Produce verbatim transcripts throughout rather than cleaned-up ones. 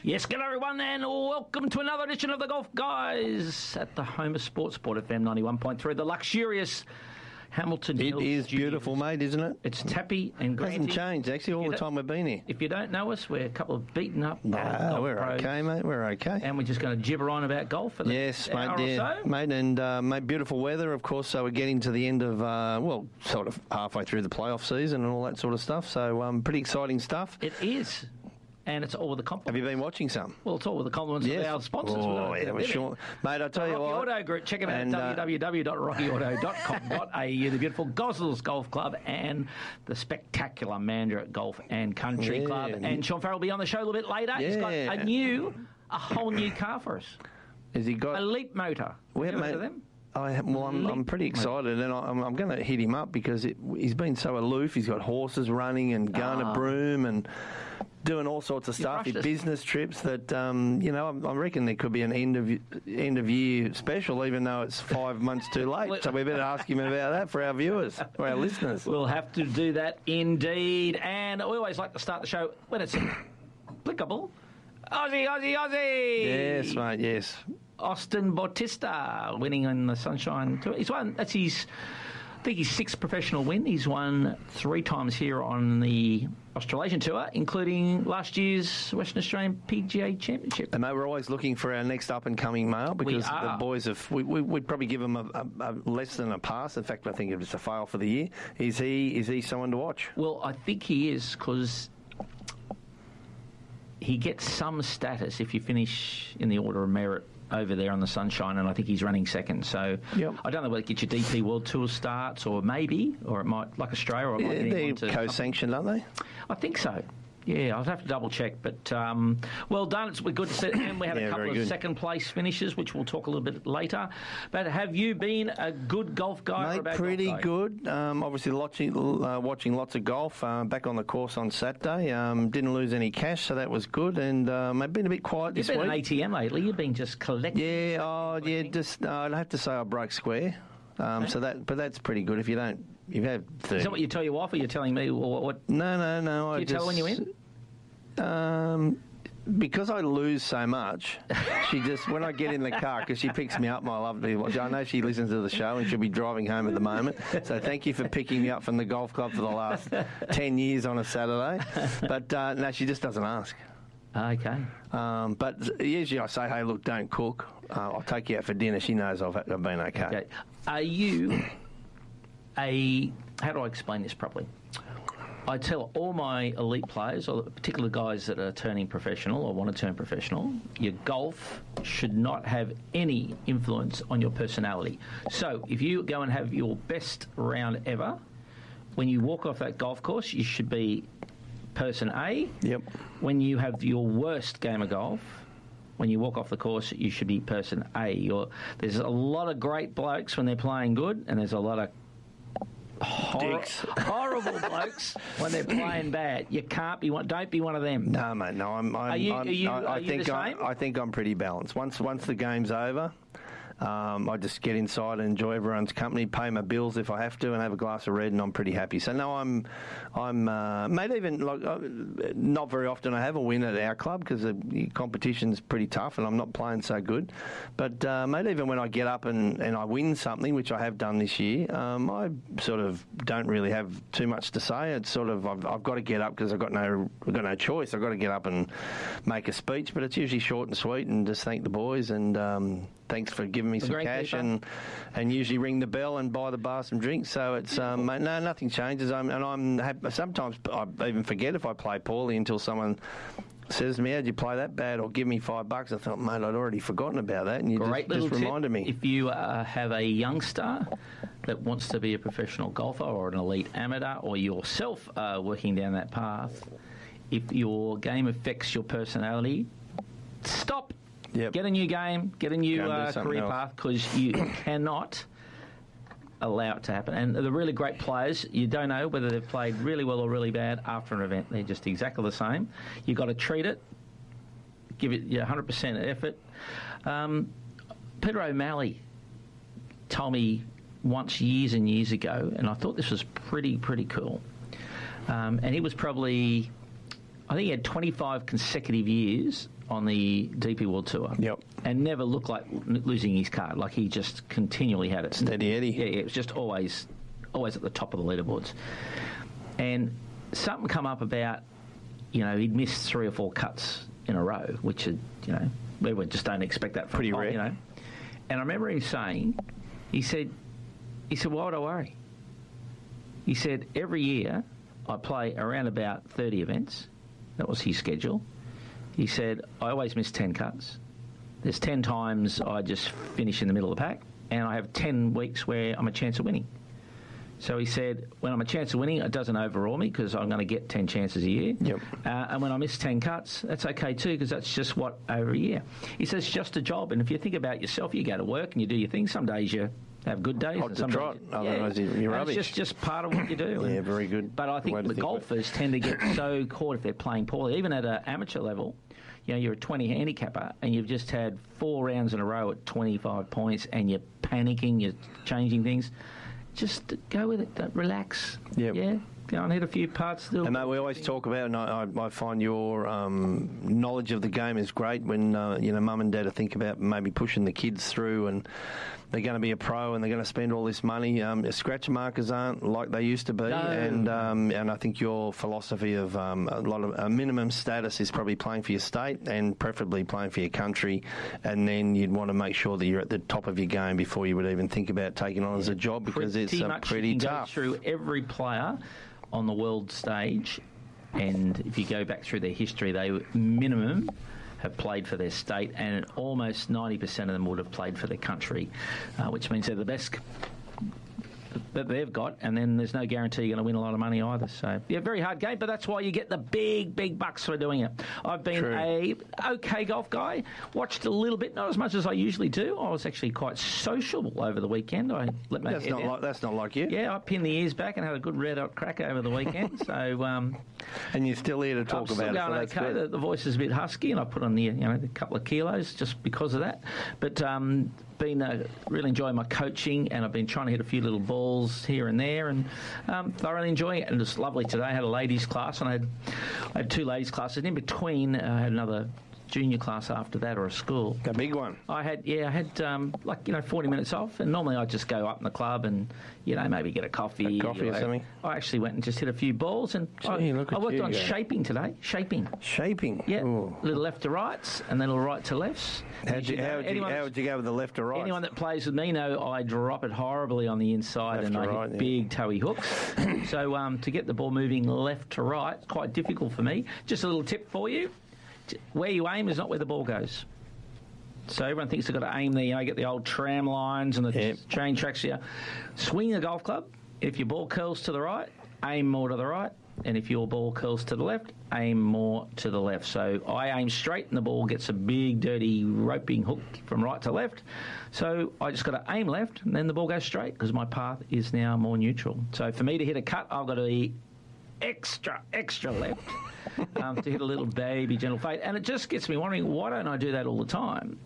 Yes, good everyone, and welcome to another edition of the Golf Guys at the home of Sports Sport F M ninety-one point three, the luxurious Hamilton Hills. It is Studios. Beautiful, mate, isn't it? It's Tappy and Granty. It hasn't changed, actually, all the time we've been here. If you don't know us, we're a couple of beaten up No, golf we're pros, okay, mate, we're okay. and we're just going to gibber on about golf for the Yes, next hour mate, or yeah, so. mate, and uh, mate, beautiful weather, of course. So we're getting to the end of, uh, well, sort of halfway through the playoff season and all that sort of stuff. So um, pretty exciting stuff. It is. And it's all with the compliments. Have you been watching some? Well, it's all with the compliments Yes. of our sponsors. Oh, yeah, we're sure. Mate, I'll tell the you Rocky what. Auto Group. Check them out and, at uh, w w w dot rocky auto dot com dot a u. The beautiful Gosnells Golf Club and the spectacular Mandurah Golf and Country Yeah. Club. And Sean Farrell will be on the show a little bit later. He's got Yeah. a new, a whole new car for us. Has he got... A Leap motor. Well, Have you mate, heard of them? I, well, I'm, I'm pretty excited, and I, I'm, I'm going to hit him up because it, he's been so aloof. He's got horses running and going Ah. to Broome and doing all sorts of You stuff, brushed us. business trips. That um, you know, I, I reckon there could be an end of end of year special, even though it's five months too late. So we better ask him about that for our viewers, for our listeners. We'll have to do that indeed. And we always like to start the show when it's applicable. Aussie, Aussie, Aussie! Yes, mate. Yes. Austin Bautista winning on the Sunshine Tour. He's won, that's his, I think his sixth professional win. He's won three times here on the Australasian Tour, including last year's Western Australian P G A Championship. And mate, we're always looking for our next up-and-coming male because We are. the boys have. We, we, we'd probably give them a, a, a less than a pass. In fact, I think it's a fail for the year. Is he? Is he someone to watch? Well, I think he is because he gets some status if you finish in the order of merit over there on the Sunshine, and I think he's running second. So Yep. I don't know whether it gets your D P World Tour starts, or maybe, or it might, like Australia, or it might Yeah, get him they're onto co-sanctioned, aren't they? I think so. Yeah, I'll have to double check, but um, well done. It's we're good to see, and we had Yeah, a couple very of good. second place finishes, which we'll talk a little bit later. But have you been a good golf guy or a Mate, bad pretty golf guy? good. Um, obviously, watching, uh, watching lots of golf. Uh, back on the course on Saturday. Um, didn't lose any cash, so that was good. And um, I've been a bit quiet You've this been week. an A T M lately. You've been just collecting. Yeah, oh, yeah. Just uh, I'd have to say I broke square. Um, Okay. So that, but that's pretty good. If you don't, you have. thirty. Is that what you tell your wife, or you're telling me? Or what? No, no, no. Do I you just, tell her when you win? Um, because I lose so much, she just, when I get in the car, because she picks me up, my lovely watch. I know she listens to the show and she'll be driving home at the moment. So thank you for picking me up from the golf club for the last ten years on a Saturday. But uh, no, she just doesn't ask. Okay. Um, but usually I say, hey, look, don't cook. Uh, I'll take you out for dinner. She knows I've, I've been okay. Okay. Are you a? How do I explain this properly? I tell all my elite players, or particular guys that are turning professional or want to turn professional, your golf should not have any influence on your personality. So if you go and have your best round ever, when you walk off that golf course, you should be person A. Yep. When you have your worst game of golf, when you walk off the course, you should be person A. You're, there's a lot of great blokes when they're playing good, and there's a lot of Hor- Dicks. horrible blokes when they're playing bad. You can't be one. Don't be one of them. No, mate. No, I'm. I'm Are you- I'm, are you- I, I are you think the I, same? I think I'm pretty balanced. Once once the game's over, um, I just get inside and enjoy everyone's company, pay my bills if I have to, and have a glass of red, and I'm pretty happy. So no, I'm, I'm, uh, mate. Even like, uh, not very often I have a win at our club because the competition's pretty tough, and I'm not playing so good. But uh, mate, even when I get up and, and I win something, which I have done this year, um, I sort of don't really have too much to say. It's sort of I've, I've got to get up because I've got no, I've got no choice. I've got to get up and make a speech, but it's usually short and sweet, and just thank the boys and. Um, Thanks for giving me The some cash greenkeeper. and and usually ring the bell and buy the bar some drinks. So it's um, mate, no, nothing changes. I'm, and I'm happy. Sometimes I even forget if I play poorly until someone says to me, "How'd you play that bad?" or give me five bucks. I thought, mate, I'd already forgotten about that, and you Great just, little just tip. reminded me. If you uh, have a youngster that wants to be a professional golfer or an elite amateur, or yourself uh, working down that path, if your game affects your personality, stop. Yep. Get a new game, get a new Go and do uh, something career else. path, because you cannot allow it to happen. And the really great players, you don't know whether they've played really well or really bad after an event. They're just exactly the same. You've got to treat it, give it your one hundred percent effort. Um, Peter O'Malley told me once years and years ago, and I thought this was pretty, pretty cool. Um, and he was probably I think he had twenty-five consecutive years on the D P World Tour. Yep. And never looked like losing his card. Like he just continually had it. Steady Eddie. Yeah, yeah, it was just always, always at the top of the leaderboards. And something come up about, you know, he'd missed three or four cuts in a row, which, are, you know, we would just don't expect that from Pretty Tom, rare. you know. And I remember him saying, he said, he said, why would I worry? He said, every year I play around about thirty events. That was his schedule. He said, I always miss ten cuts. There's ten times I just finish in the middle of the pack, and I have ten weeks where I'm a chance of winning. So he said, when I'm a chance of winning, it doesn't overawe me because I'm going to get ten chances a year. Yep. Uh, and when I miss ten cuts, that's okay too because that's just what over a year. He says it's just a job. And if you think about yourself, you go to work and you do your thing. Some days you have good days. Hot and to some trot, days, otherwise you're And rubbish. It's just, just part of what you do. Yeah, And- very good. But I way think to the think of it. golfers tend to get so caught if they're playing poorly, even at an amateur level. You know, you're a twenty handicapper and you've just had four rounds in a row at twenty-five points and you're panicking, you're changing things. Just go with it. Don't relax. Yep. Yeah. Go and hit a few parts. And mate, we always talk about, and I, I, I find your um, knowledge of the game is great when uh, you know mum and dad are thinking about maybe pushing the kids through, and they're going to be a pro and they're going to spend all this money. Um, scratch markers aren't like they used to be, No. and um, and I think your philosophy of um, a lot of a minimum status is probably playing for your state and preferably playing for your country, and then you'd want to make sure that you're at the top of your game before you would even think about taking on as a job because pretty it's uh, much pretty you can tough. Go through every player on the world stage, and if you go back through their history, they minimum have played for their state, and almost ninety percent of them would have played for their country, uh, which means they're the best that they've got, and then there's no guarantee you're going to win a lot of money either. So, yeah, very hard game, but that's why you get the big, big bucks for doing it. I've been True. a okay golf guy, watched a little bit, not as much as I usually do. I was actually quite sociable over the weekend. I let my That's head not down. like that's not like you. Yeah, I pinned the ears back and had a good red-hot crack over the weekend. so um, And you're still here to talk I'm still about it. going So that's okay. good. The, the voice is a bit husky, and I put on the you know a couple of kilos just because of that. But um, been uh, really enjoying my coaching, and I've been trying to hit a few little balls here and there, and um, thoroughly enjoying it. And it's lovely today. I had a ladies' class, and I had I had two ladies' classes. In between, uh, I had another junior class after that, or a school. A big one. I had, yeah, I had um, like, you know, forty minutes off, and normally I just go up in the club and, you know, maybe get a coffee. A coffee or I, something? I actually went and just hit a few balls, and Gee, I, look I at worked you on go. shaping today, shaping. Shaping. Yeah, Ooh. little left to rights, and then a little right to lefts. How'd you, know, how'd, you, anyone, how'd you go with the left or right? anyone that plays with me know I drop it horribly on the inside, Left and to I right, hit yeah. big toey hooks. so um, to get the ball moving left to right, it's quite difficult for me. Just a little tip for you: where you aim is not where the ball goes. So everyone thinks they've got to aim there, you know, get the old tram lines and the Yep. train tracks here. Swing a golf club. If your ball curls to the right, aim more to the right. And if your ball curls to the left, aim more to the left. So I aim straight and the ball gets a big, dirty, roping hook from right to left. So I just got to aim left and then the ball goes straight because my path is now more neutral. So for me to hit a cut, I've got to be extra, extra left. Um, to hit a little baby gentle fade. And it just gets me wondering, why don't I do that all the time?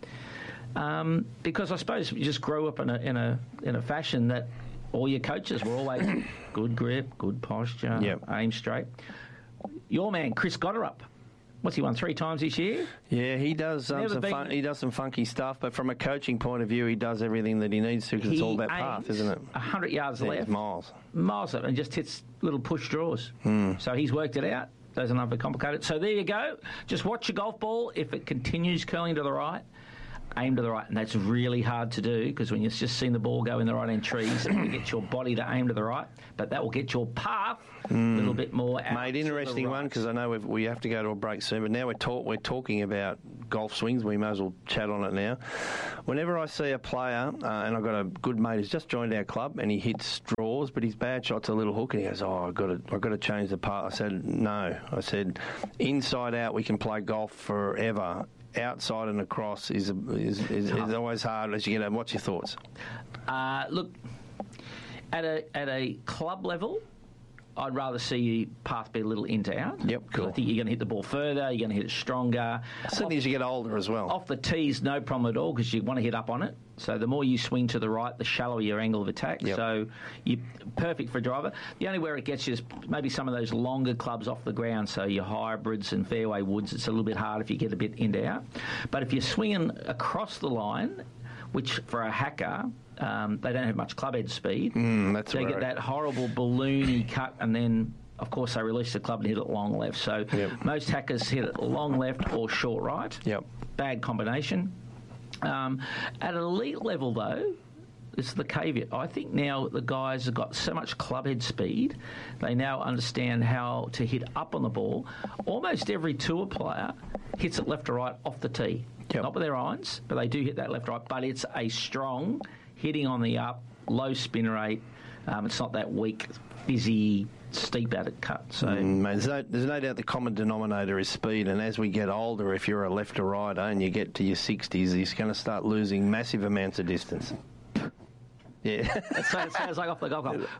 Um, because I suppose you just grow up in a, in a in a fashion that all your coaches were always good grip, good posture, Yep. aim straight. Your man, Chris Gotterup, what's he won three times this year? Yeah, he does um, Never some been- fun, he does some funky stuff, but from a coaching point of view, he does everything that he needs to because it's He all about path, aims isn't it? one hundred yards Yeah, left, it's miles. miles up, and just hits little push draws. Hmm. So he's worked it out. Doesn't overcomplicate it. So there you go. Just watch your golf ball. If it continues curling to the right, aim to the right. And that's really hard to do because when you've just seen the ball go in the right hand trees, it will get your body to aim to the right, but that will get your path a little bit more out. Mate, to the interesting one right. because I know we've, we have to go to a break soon, but now we're, talk, we're talking about golf swings. We may as well chat on it now. Whenever I see a player, uh, and I've got a good mate who's just joined our club, and he hits draws, but his bad shot's a little hook, and he goes, "Oh, I've got to, I've got to change the path." I said, "No." I said, "Inside out, we can play golf forever. Outside and across is is, is, is always hard as you get. What's your thoughts?" Uh, look, at a at a club level, I'd rather see your path be a little in to out. Yep, cool. I think you're going to hit the ball further, you're going to hit it stronger. Certainly as you get older as well. Off the tees, no problem at all, because you want to hit up on it. So the more you swing to the right, the shallower your angle of attack. Yep. So you're perfect for a driver. The only where it gets you is maybe some of those longer clubs off the ground, so your hybrids and fairway woods, it's a little bit hard if you get a bit in to out. But if you're swinging across the line, which for a hacker, um, they don't have much club head speed. Mm, that's they right. get that horrible balloony cut, and then, of course, they release the club and hit it long left. So yep. most hackers hit it long left or short right. Yep. Bad combination. Um, at elite level, though, this is the caveat. I think now the guys have got so much clubhead speed, they now understand how to hit up on the ball. Almost every tour player hits it left or right off the tee. Yep. Not with their irons, but they do hit that left or right. But it's a strong hitting on the up, low spin rate. Um, it's not that weak, fizzy, steep out of cut. So mm, mate, there's, no, there's no doubt the common denominator is speed, and as we get older, if you're a left or righter and you get to your sixties, you're going to start losing massive amounts of distance. Yeah. It sounds, sounds like off the golf club.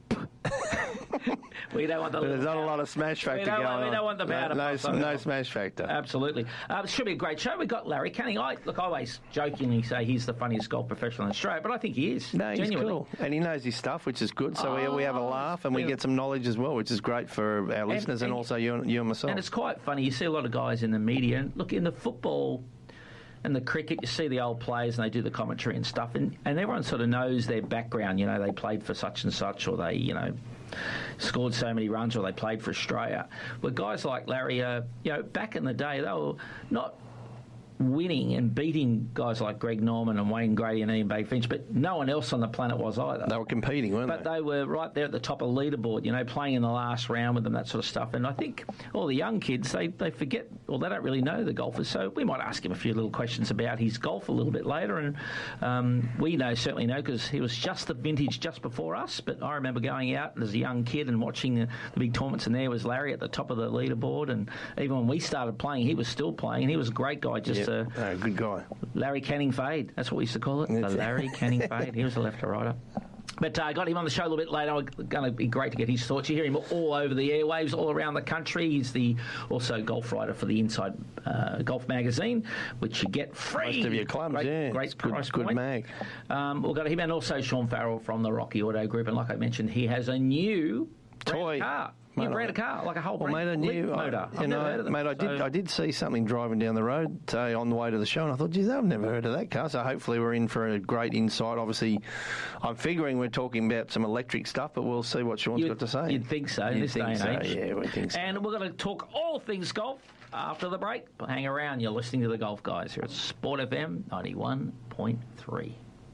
We don't want the. There's not a lot of smash factor we don't, going want, on. We don't want the powder. No, puff, no, no smash factor. Absolutely. Um, it should be a great show. We've got Larry Canning. I look, I always jokingly say he's the funniest golf professional in Australia, but I think he is. No, he's genuinely. cool, and he knows his stuff, which is good. So oh, we, we have a laugh and we get some knowledge as well, which is great for our listeners and, and also you and, you and myself. And it's quite funny. You see a lot of guys in the media, and look in the football. And the cricket, you see the old players and they do the commentary and stuff, and, and everyone sort of knows their background. You know, they played for such and such, or they, you know, scored so many runs, or they played for Australia. But guys like Larry, uh, you know, back in the day, they were not winning and beating guys like Greg Norman and Wayne Grady and Ian Bay Finch, but no one else on the planet was either. They were competing, weren't but they? But they were right there at the top of the leaderboard, you know, playing in the last round with them, that sort of stuff. And I think all the young kids, they, they forget, or they don't really know the golfers, so we might ask him a few little questions about his golf a little bit later. And um, we know, certainly know, because he was just the vintage just before us, but I remember going out as a young kid and watching the, the big tournaments, and there was Larry at the top of the leaderboard, and even when we started playing, he was still playing, and he was a great guy, just yep. a... Uh, good guy. Larry Canning Fade. That's what we used to call it. The Larry Canning Fade. He was a left or righter. But I uh, got him on the show a little bit later. It's going to be great to get his thoughts. You hear him all over the airwaves, all around the country. He's the also golf writer for the Inside uh, Golf magazine, which you get free. Most of your clubs, great, yeah. Great it's good, price good point. mag. Um, we've got him, and also Sean Farrell from the Rocky Auto Group. And like I mentioned, he has a new toy car. Mate, You brand a car, like a whole well, brand mate, I knew, motor. I, you know, mate, I did. So. I did see something driving down the road today on the way to the show, and I thought, geez, I've never heard of that car. So hopefully, we're in for a great insight. Obviously, I'm figuring we're talking about some electric stuff, but we'll see what Sean's you'd, got to say. You'd think so in you'd this day and so. age. Yeah, we think so. And we're going to talk all things golf after the break. Hang around. You're listening to the Golf Guys here at Sport F M ninety-one point three.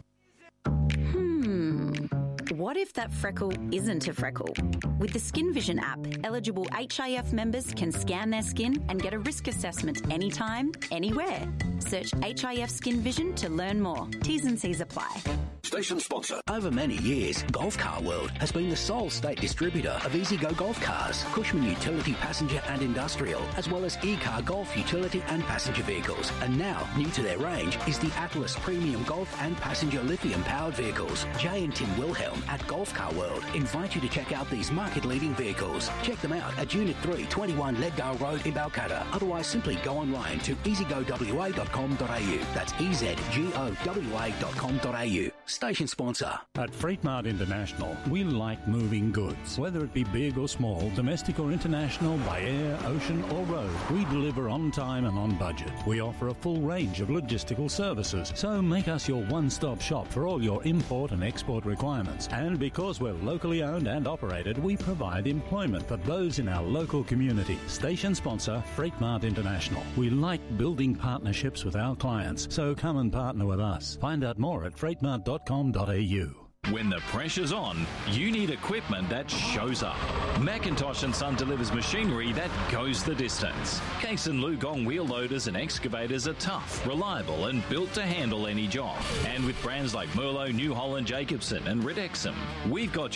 Hmm. What if that freckle isn't a freckle? With the Skin Vision app, eligible H I F members can scan their skin and get a risk assessment anytime, anywhere. Search H I F Skin Vision to learn more. T's and C's apply. Station sponsor. Over many years, Golf Car World has been the sole state distributor of EasyGo Golf Cars, Cushman Utility Passenger and Industrial, as well as E-Car Golf Utility and Passenger Vehicles. And now, new to their range is the Atlas Premium Golf and Passenger Lithium-powered vehicles. Jay and Tim Wilhelm at Golf Car World invite you to check out these market-leading vehicles. Check them out at Unit three, twenty-one Leadgale Road in Balcatta. Otherwise, simply go online to easy go w a dot com dot a u. That's e z g o w a dot com dot a u. Station sponsor. At Freight Mart International, we like moving goods. Whether it be big or small, domestic or international, by air, ocean or road, we deliver on time and on budget. We offer a full range of logistical services, so make us your one-stop shop for all your import and export requirements. And because we're locally owned and operated, we provide employment for those in our local community. Station sponsor, Freight Mart International. We like building partnerships with our clients, so come and partner with us. Find out more at freight mart dot com dot a u. When the pressure's on, you need equipment that shows up. Macintosh and Son delivers machinery that goes the distance. Case and Lugong wheel loaders and excavators are tough, reliable and built to handle any job. And with brands like Merlot, New Holland, Jacobson and Ridexum, we've got